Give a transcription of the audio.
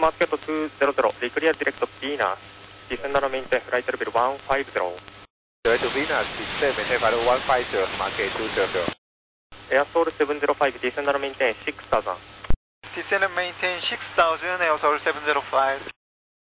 Smart Jet 200, declare direct Venus, descend and maintain flight level 150. Direct Venus, descend maintain flight level 150, Smart Jet 200. Airsoil 705, descend and maintain 6000. Descend and maintain 6000, Airsoil 705.